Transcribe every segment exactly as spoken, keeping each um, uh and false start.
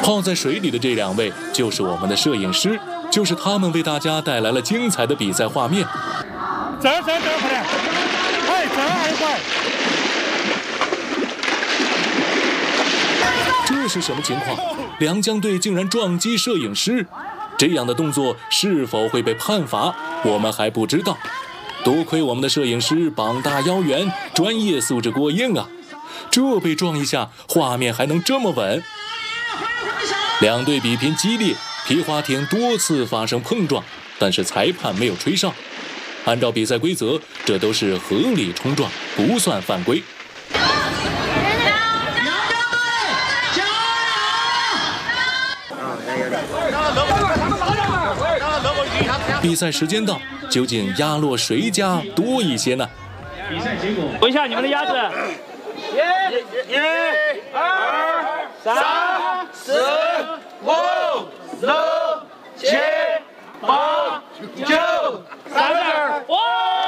泡在水里的这两位就是我们的摄影师，就是他们为大家带来了精彩的比赛画面。 走走走，快点！哎，走还快！ 这是什么情况？良江队竟然撞击摄影师，这样的动作是否会被判罚，我们还不知道。多亏我们的摄影师膀大腰圆，专业素质过硬啊！这被撞一下，画面还能这么稳。两队比拼激烈，皮划艇多次发生碰撞，但是裁判没有吹哨。按照比赛规则，这都是合理冲撞，不算犯规。比赛时间到，究竟压落谁家多一些呢？ 比赛结果，闻一下你们的鸭子。一、一、二、三、四、五、六、七、八、九、三二，哇！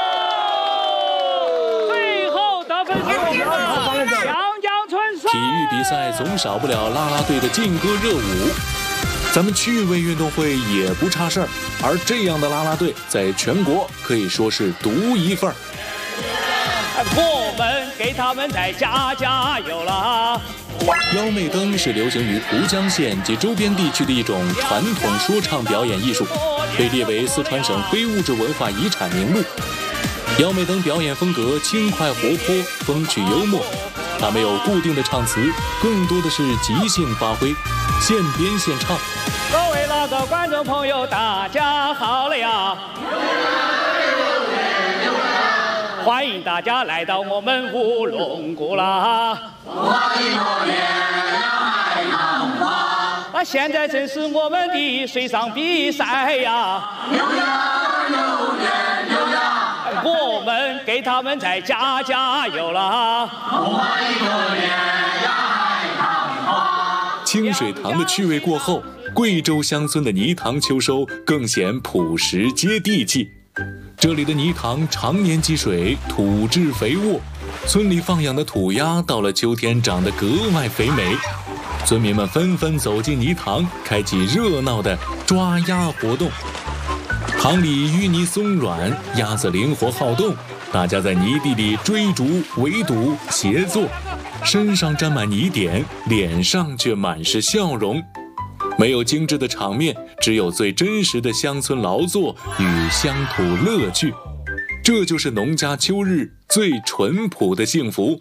最后得分是我们的阳江村队。 体育比赛总少不了啦啦队的劲歌热舞。咱们趣味运动会也不差事儿，而这样的啦啦队在全国可以说是独一份儿。 我们给他们再加加油啦！ 幺妹灯是流行于蒲江县及周边地区的一种传统说唱表演艺术，被列为四川省非物质文化遗产名录。幺妹灯表演风格轻快活泼，风趣幽默，它没有固定的唱词，更多的是即兴发挥，现编现唱。 各位那个观众朋友，大家好了呀！欢迎大家来到我们乌龙谷啦！啊，现在正是我们的水上比赛呀！我们给他们再加加油啦！ 清水塘的趣味过后，贵州乡村的泥塘秋收更显朴实接地气。这里的泥塘常年积水，土质肥沃，村里放养的土鸭到了秋天长得格外肥美。村民们纷纷走进泥塘，开启热闹的抓鸭活动。塘里淤泥松软，鸭子灵活好动，大家在泥地里追逐、围堵、协作，身上沾满泥点，脸上却满是笑容。没有精致的场面，只有最真实的乡村劳作与乡土乐趣，这就是农家秋日最淳朴的幸福。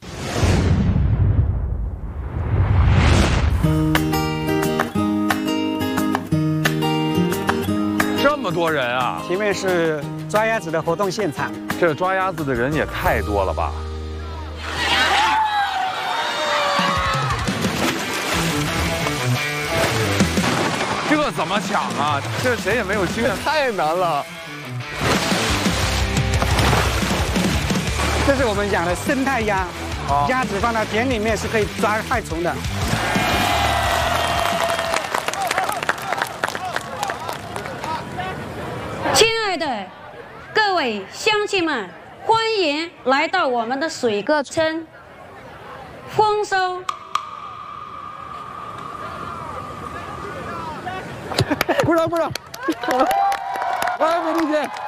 这么多人啊！ 前面是抓鸭子的活动现场， 这抓鸭子的人也太多了吧！这怎么抢啊？这谁也没有经验，太难了。 这是我们养的生态鸭， 啊、 鸭子放到田里面是可以抓害虫的。 亲爱的各位乡亲们，欢迎来到我们的水歌村丰收。 鼓掌鼓掌！来，美丽姐。